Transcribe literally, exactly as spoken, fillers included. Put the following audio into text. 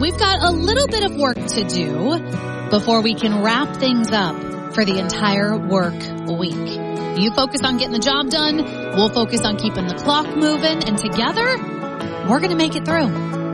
we've got a little bit of work to do before we can wrap things up for the entire work week. You focus on getting the job done. We'll focus on keeping the clock moving. And together, we're going to make it through.